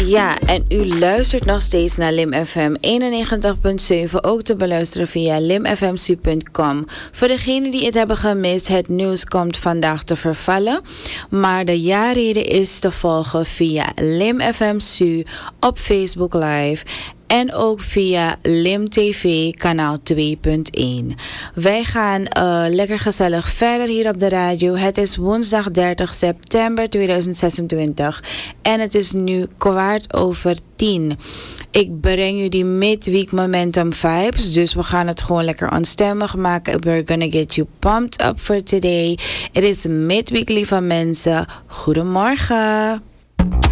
Ja, en u luistert nog steeds naar Lim FM 91.7, ook te beluisteren via limfmsu.com. Voor degenen die het hebben gemist, het nieuws komt vandaag te vervallen. Maar de jaarreden is te volgen via Lim FM Su op Facebook Live. En ook via Lim TV kanaal 2.1. Wij gaan lekker gezellig verder hier op de radio. Het is woensdag 30 september 2026. En het is nu 10:15. Ik breng u die midweek momentum vibes. Dus we gaan het gewoon lekker onstuimig maken. We're gonna get you pumped up for today. Het is midweek, lieve mensen. Goedemorgen.